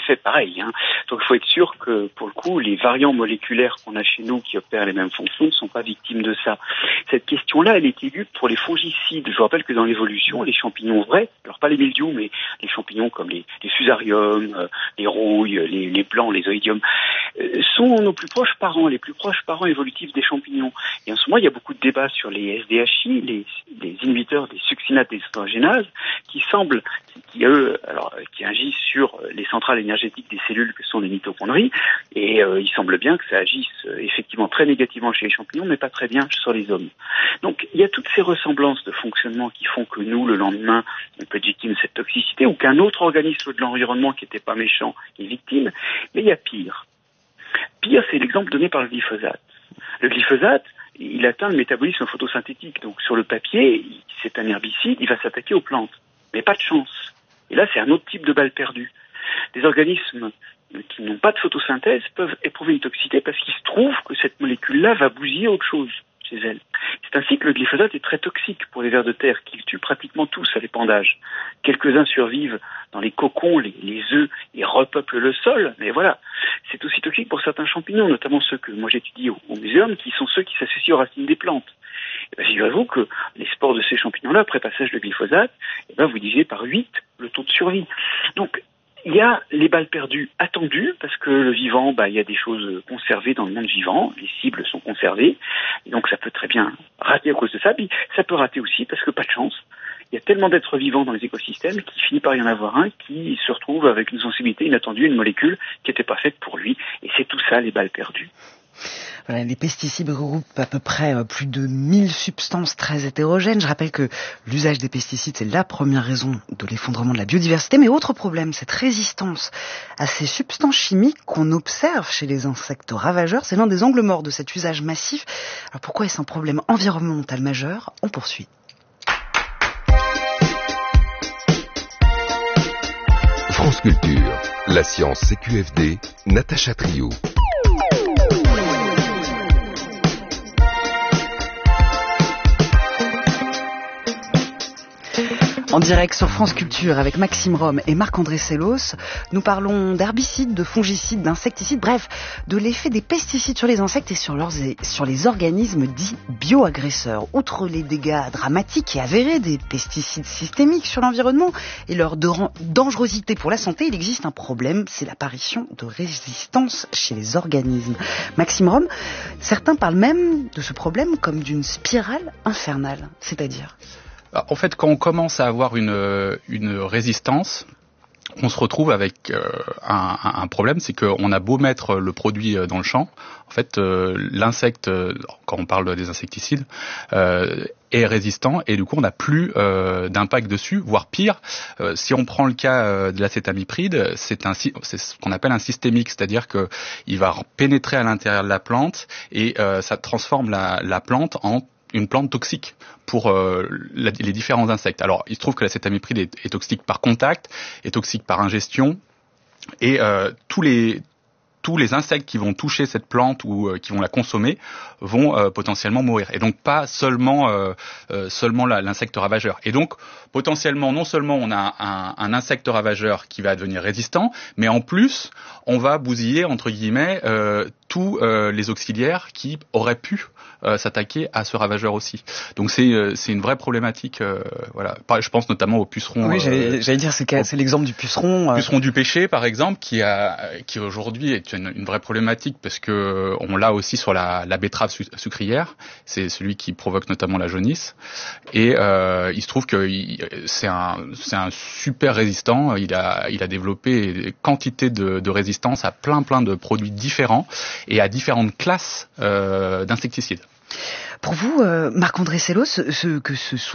fait pareil. Donc il faut être sûr que, pour le coup, les variants moléculaires qu'on a chez nous qui opèrent les mêmes fonctions ne sont pas victimes de ça. Cette question-là, elle est aiguë pour les fongicides. Je vous rappelle que dans l'évolution, les champignons vrais, alors pas les mildious, mais les champignons comme les fusariums, les rouilles, les blancs, les oïdiums, sont nos plus proches parents, les plus proches parents évolutifs des champignons. Et en ce moment, il y a beaucoup de débats sur les SDHI, les inhibiteurs des succinate déshydragénases, qui agissent sur les centrales énergétiques des cellules que sont les mitochondries, et il semble bien que ça agisse effectivement très négativement chez les champignons, mais pas très bien sur les hommes. Donc il y a toutes ces ressemblances de fonctionnement qui font que nous, le lendemain, on peut être victime de cette toxicité, ou qu'un autre organisme de l'environnement qui n'était pas méchant est victime, mais il y a pire. Pire, c'est l'exemple donné par le glyphosate. Le glyphosate, il atteint le métabolisme photosynthétique, donc sur le papier, c'est un herbicide, il va s'attaquer aux plantes, mais pas de chance. Et là, c'est un autre type de balle perdue. Des organismes qui n'ont pas de photosynthèse peuvent éprouver une toxicité parce qu'il se trouve que cette molécule-là va bousiller autre chose chez elles. C'est ainsi que le glyphosate est très toxique pour les vers de terre, qu'il tue pratiquement tous à l'épandage. Quelques-uns survivent dans les cocons, les œufs, et repeuplent le sol, mais voilà. C'est aussi toxique pour certains champignons, notamment ceux que moi j'étudie au muséum, qui sont ceux qui s'associent aux racines des plantes. Figurez-vous que les spores de ces champignons-là, après passage de glyphosate, vous divisez par 8 le taux de survie. Donc, il y a les balles perdues attendues, parce que le vivant, il y a des choses conservées dans le monde vivant, les cibles sont conservées, et donc ça peut très bien rater à cause de ça, puis ça peut rater aussi parce que pas de chance. Il y a tellement d'êtres vivants dans les écosystèmes qu'il finit par y en avoir un qui se retrouve avec une sensibilité inattendue à une molécule qui n'était pas faite pour lui, et c'est tout ça, les balles perdues. Voilà, les pesticides regroupent à peu près plus de 1000 substances très hétérogènes. Je rappelle que l'usage des pesticides, c'est la première raison de l'effondrement de la biodiversité. Mais autre problème, cette résistance à ces substances chimiques qu'on observe chez les insectes ravageurs, c'est l'un des angles morts de cet usage massif. Alors pourquoi est-ce un problème environnemental majeur ? On poursuit. France Culture, la science CQFD, Natacha Trio. En direct sur France Culture avec Maxime Rome et Marc-André Sellos, nous parlons d'herbicides, de fongicides, d'insecticides, bref, de l'effet des pesticides sur les insectes et sur les organismes dits bioagresseurs. Outre les dégâts dramatiques et avérés des pesticides systémiques sur l'environnement et leur dangerosité pour la santé, il existe un problème, c'est l'apparition de résistance chez les organismes. Maxime Rome, certains parlent même de ce problème comme d'une spirale infernale, c'est-à-dire... En fait, quand on commence à avoir une résistance, on se retrouve avec un problème, c'est qu'on a beau mettre le produit dans le champ, en fait, l'insecte, quand on parle des insecticides, est résistant et du coup on n'a plus d'impact dessus, voire pire. Si on prend le cas de l'acétamipride, c'est ce qu'on appelle un systémique, c'est-à-dire que il va pénétrer à l'intérieur de la plante et ça transforme la plante en une plante toxique pour les différents insectes. Alors, il se trouve que l'acétamipride est toxique par contact, est toxique par ingestion, et tous les insectes qui vont toucher cette plante ou qui vont la consommer vont potentiellement mourir. Et donc pas seulement l'insecte ravageur. Et donc potentiellement, non seulement on a un insecte ravageur qui va devenir résistant, mais en plus on va bousiller entre guillemets tous les auxiliaires qui auraient pu s'attaquer à ce ravageur aussi. Donc c'est une vraie problématique. Voilà. Je pense notamment aux pucerons. Oui, j'allais dire c'est l'exemple du puceron. Puceron du pêcher, par exemple, qui aujourd'hui est une vraie problématique parce que on l'a aussi sur la betterave sucrière. C'est celui qui provoque notamment la jaunisse. Et il se trouve que c'est un super résistant. Il a développé des quantités de résistance à plein de produits différents et à différentes classes d'insecticides. Pour vous, Marc-André Sellos, ce que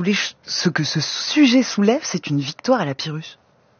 ce sujet soulève, c'est une victoire à la Pyrrhus.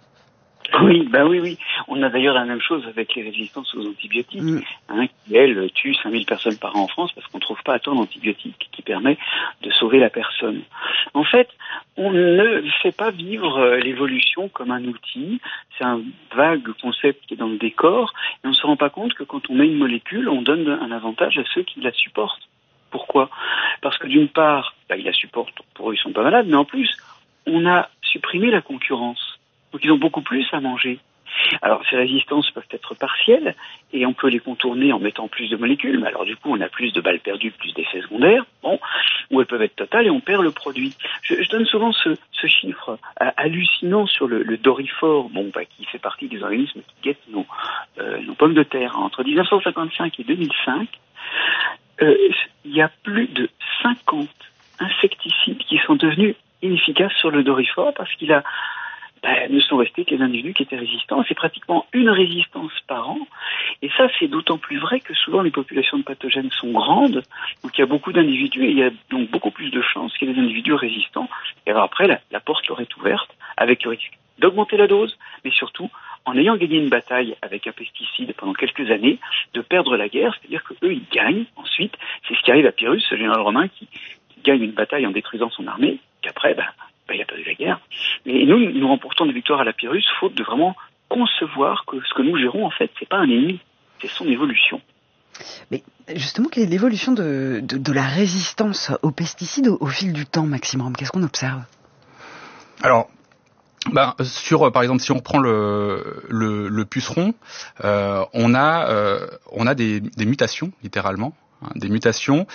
Oui. On a d'ailleurs la même chose avec les résistances aux antibiotiques, qui, elles, tuent 5000 personnes par an en France parce qu'on ne trouve pas à temps d'antibiotiques qui permet de sauver la personne. En fait, on ne fait pas vivre l'évolution comme un outil. C'est un vague concept qui est dans le décor et on ne se rend pas compte que quand on met une molécule, on donne un avantage à ceux qui la supportent. Pourquoi ? Parce que d'une part, ils la supportent, pour eux ils sont pas malades, mais en plus, on a supprimé la concurrence. Donc ils ont beaucoup plus à manger. Alors, ces résistances peuvent être partielles et on peut les contourner en mettant plus de molécules, mais alors du coup, on a plus de balles perdues, plus d'effets secondaires, bon, ou elles peuvent être totales et on perd le produit. Je donne souvent ce chiffre hallucinant sur le Doryphore, qui fait partie des organismes qui guettent nos pommes de terre. Entre 1955 et 2005, il y a plus de 50 insecticides qui sont devenus inefficaces sur le Doryphore parce qu'il ne sont restés que les individus qui étaient résistants. C'est pratiquement une résistance par an. Et ça, c'est d'autant plus vrai que souvent les populations de pathogènes sont grandes. Donc il y a beaucoup d'individus et il y a donc beaucoup plus de chances qu'il y ait des individus résistants. Et alors après, la porte leur est ouverte avec le risque d'augmenter la dose, mais surtout, en ayant gagné une bataille avec un pesticide pendant quelques années, de perdre la guerre, c'est-à-dire qu'eux, ils gagnent ensuite. C'est ce qui arrive à Pyrrhus, ce général romain qui gagne une bataille en détruisant son armée, qu'après, il a perdu la guerre. Et nous remportons des victoires à la Pyrrhus, faute de vraiment concevoir que ce que nous gérons, en fait, c'est pas un ennemi, c'est son évolution. Mais justement, quelle est l'évolution de la résistance aux pesticides au fil du temps, Maxime? Qu'est-ce qu'on observe? Alors, par exemple, si on reprend le puceron, on a des mutations, littéralement, des mutations.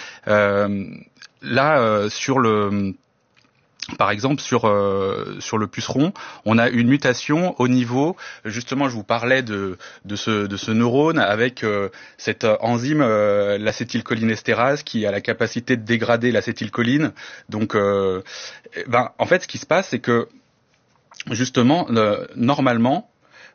Par exemple, sur le puceron, on a une mutation au niveau, justement, je vous parlais de ce neurone avec cette enzyme, l'acétylcholinestérase, qui a la capacité de dégrader l'acétylcholine. Donc, en fait, ce qui se passe, c'est que justement, normalement,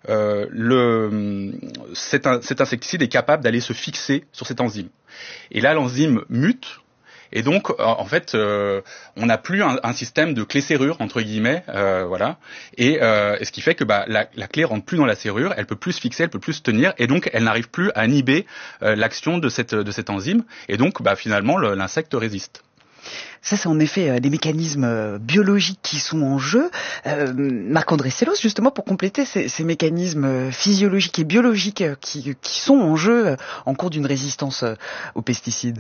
cet insecticide est capable d'aller se fixer sur cette enzyme. Et là, l'enzyme mute. Et donc, en fait, on n'a plus un système de clé-serrure, entre guillemets, voilà. Et ce qui fait que la clé rentre plus dans la serrure, elle peut plus se fixer, elle peut plus se tenir, et donc elle n'arrive plus à inhiber l'action de cette enzyme. Et donc, finalement, l'insecte résiste. Ça, c'est en effet des mécanismes biologiques qui sont en jeu. Marc-André Sellos, justement, pour compléter ces mécanismes physiologiques et biologiques qui sont en jeu en cours d'une résistance aux pesticides.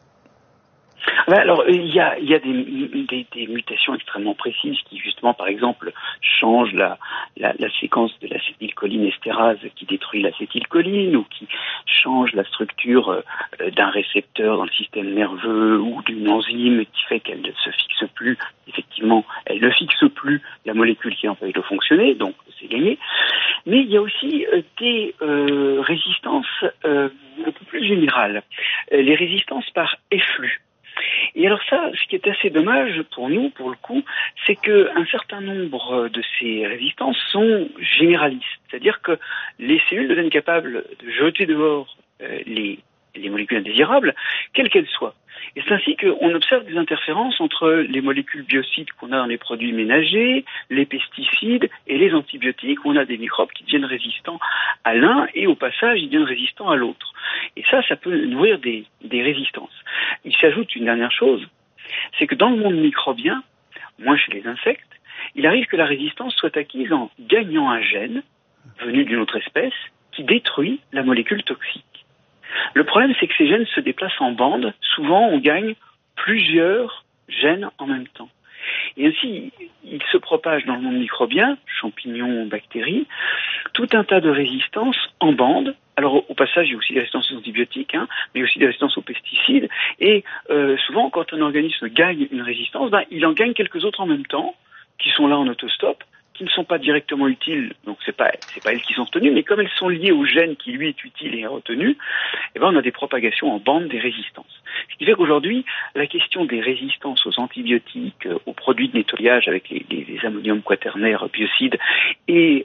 Alors, il y a des mutations extrêmement précises qui, justement, par exemple, changent la séquence de l'acétylcholinestérase qui détruit l'acétylcholine ou qui change la structure d'un récepteur dans le système nerveux ou d'une enzyme qui fait qu'elle ne se fixe plus. Effectivement, elle ne fixe plus la molécule qui empêche de fonctionner, donc c'est gagné. Mais il y a aussi des résistances un peu plus générales, les résistances par efflux. Et alors ça, ce qui est assez dommage pour nous, pour le coup, c'est que un certain nombre de ces résistances sont généralistes. C'est-à-dire que les cellules deviennent capables de jeter dehors les molécules indésirables, quelles qu'elles soient. Et c'est ainsi qu'on observe des interférences entre les molécules biocides qu'on a dans les produits ménagers, les pesticides et les antibiotiques, où on a des microbes qui deviennent résistants à l'un et au passage, ils deviennent résistants à l'autre. Et ça peut nourrir des résistances. Il s'ajoute une dernière chose, c'est que dans le monde microbien, moins chez les insectes, il arrive que la résistance soit acquise en gagnant un gène venu d'une autre espèce qui détruit la molécule toxique. Le problème, c'est que ces gènes se déplacent en bande. Souvent, on gagne plusieurs gènes en même temps. Et ainsi, il se propage dans le monde microbien, champignons, bactéries, tout un tas de résistances en bande. Alors, au passage, il y a aussi des résistances aux antibiotiques, mais aussi des résistances aux pesticides. Et souvent, quand un organisme gagne une résistance, il en gagne quelques autres en même temps, qui sont là en autostop, qui ne sont pas directement utiles, donc c'est pas elles qui sont retenues, mais comme elles sont liées au gène qui lui est utile et est retenu, on a des propagations en bande des résistances. Ce qui fait qu'aujourd'hui, la question des résistances aux antibiotiques, aux produits de nettoyage avec les ammonium quaternaires biocides et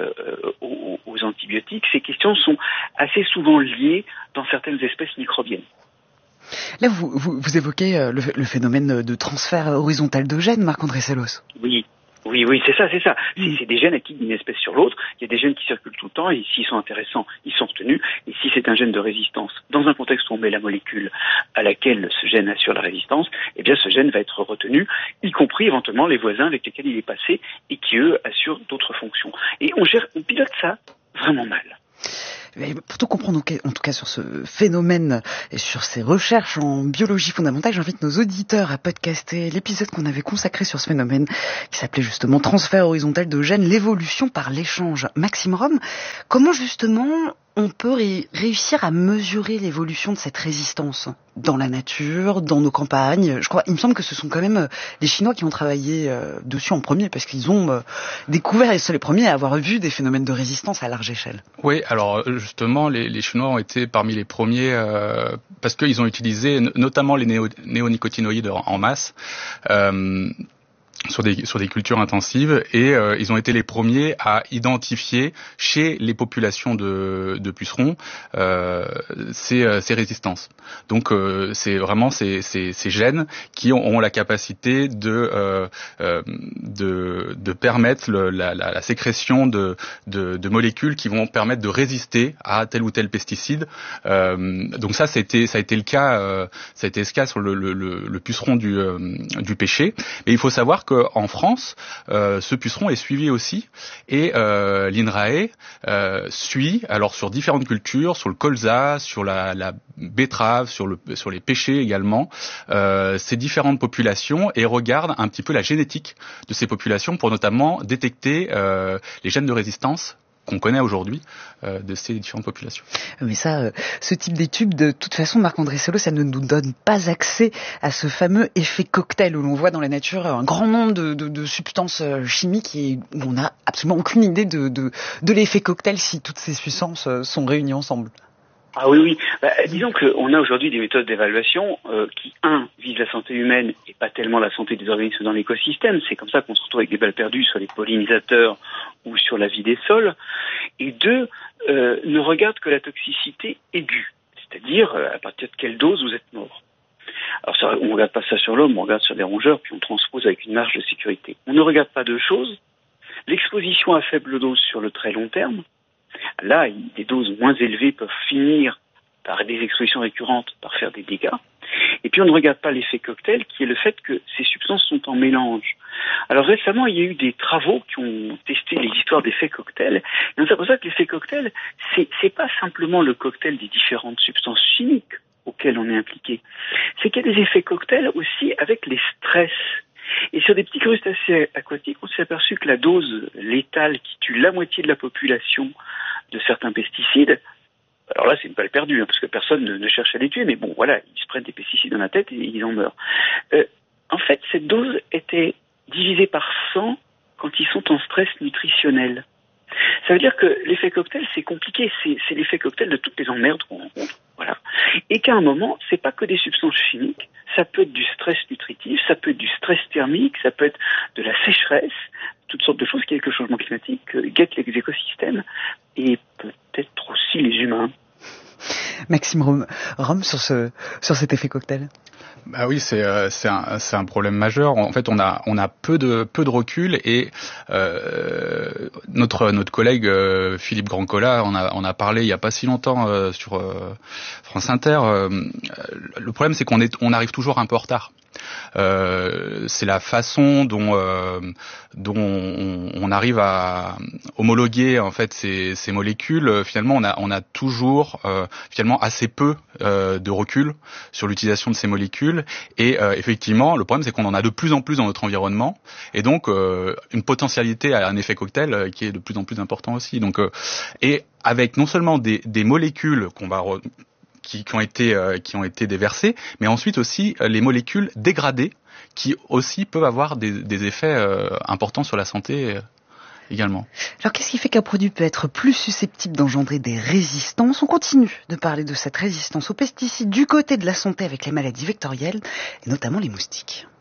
aux antibiotiques, ces questions sont assez souvent liées dans certaines espèces microbiennes. Là, vous évoquez le phénomène de transfert horizontal de gènes, Marc-André Sellos. Oui, c'est ça. C'est des gènes acquis d'une espèce sur l'autre. Il y a des gènes qui circulent tout le temps et s'ils sont intéressants, ils sont retenus. Et si c'est un gène de résistance, dans un contexte où on met la molécule à laquelle ce gène assure la résistance, ce gène va être retenu, y compris éventuellement les voisins avec lesquels il est passé et qui, eux, assurent d'autres fonctions. Et on pilote ça vraiment mal. Pour tout comprendre, en tout cas sur ce phénomène et sur ces recherches en biologie fondamentale, j'invite nos auditeurs à podcaster l'épisode qu'on avait consacré sur ce phénomène qui s'appelait justement transfert horizontal de gènes, l'évolution par l'échange. Maxime Rome, comment justement on peut réussir à mesurer l'évolution de cette résistance dans la nature, dans nos campagnes? Il me semble que ce sont quand même les Chinois qui ont travaillé dessus en premier, parce qu'ils ont découvert, et sont les premiers à avoir vu des phénomènes de résistance à large échelle. Oui, alors justement, les Chinois ont été parmi les premiers, parce qu'ils ont utilisé notamment les néonicotinoïdes en masse, sur des cultures intensives, et ils ont été les premiers à identifier chez les populations de pucerons ces résistances. Donc c'est vraiment ces gènes qui ont la capacité de permettre la sécrétion de molécules qui vont permettre de résister à tel ou tel pesticide. Donc ça a été le cas sur le puceron du pêcher. Mais il faut savoir que en France, ce puceron est suivi aussi, et l'INRAE suit, alors sur différentes cultures, sur le colza, sur la betterave, sur les pêchers également, ces différentes populations, et regarde un petit peu la génétique de ces populations pour notamment détecter les gènes de résistance qu'on connaît aujourd'hui de ces différentes populations. Mais ça, ce type d'études, de toute façon, Marc-André Sellos, ça ne nous donne pas accès à ce fameux effet cocktail où l'on voit dans la nature un grand nombre de substances chimiques et où on n'a absolument aucune idée de l'effet cocktail si toutes ces substances sont réunies ensemble. Ah oui. Disons qu'on a aujourd'hui des méthodes d'évaluation qui, visent la santé humaine et pas tellement la santé des organismes dans l'écosystème. C'est comme ça qu'on se retrouve avec des balles perdues sur les pollinisateurs ou sur la vie des sols. Et deux, ne regardent que la toxicité aiguë, c'est-à-dire à partir de quelle dose vous êtes mort. Alors ça, on ne regarde pas ça sur l'homme, on regarde sur les rongeurs, puis on transpose avec une marge de sécurité. On ne regarde pas deux choses: l'exposition à faible dose sur le très long terme. Là, des doses moins élevées peuvent finir par des expositions récurrentes, par faire des dégâts. Et puis on ne regarde pas l'effet cocktail, qui est le fait que ces substances sont en mélange. Alors récemment, il y a eu des travaux qui ont testé les histoires d'effets cocktail. Et on s'aperçoit que l'effet cocktail, c'est pas simplement le cocktail des différentes substances chimiques auxquelles on est impliqué. C'est qu'il y a des effets cocktails aussi avec les stress. Et sur des petits crustacés aquatiques, on s'est aperçu que la dose létale qui tue la moitié de la population de certains pesticides, alors là c'est une balle perdue, parce que personne ne cherche à les tuer, mais bon voilà, ils se prennent des pesticides dans la tête et ils en meurent. En fait, cette dose était divisée par 100 quand ils sont en stress nutritionnel. Ça veut dire que l'effet cocktail, c'est compliqué, c'est l'effet cocktail de toutes les emmerdes qu'on rencontre. Voilà. Et qu'à un moment, c'est pas que des substances chimiques, ça peut être du stress nutritif, ça peut être du stress thermique, ça peut être de la sécheresse, toutes sortes de choses qui, avec le changement climatique, guettent les écosystèmes et peut-être aussi les humains. Maxime Rome, sur cet effet cocktail. Bah oui, c'est un problème majeur. En fait, on a peu de recul, et notre collègue Philippe Grandcola on a parlé il y a pas si longtemps sur France Inter. Le problème, c'est qu'on arrive toujours un peu en retard. C'est la façon dont on arrive à homologuer en fait ces molécules. Finalement, on a toujours finalement assez peu de recul sur l'utilisation de ces molécules, et effectivement, le problème, c'est qu'on en a de plus en plus dans notre environnement, et donc une potentialité à un effet cocktail qui est de plus en plus important aussi. Donc et avec non seulement des molécules qui ont été déversées, mais ensuite aussi les molécules dégradées qui aussi peuvent avoir des effets importants sur la santé également. Alors qu'est-ce qui fait qu'un produit peut être plus susceptible d'engendrer des résistances? On continue de parler de cette résistance aux pesticides du côté de la santé avec les maladies vectorielles et notamment les moustiques.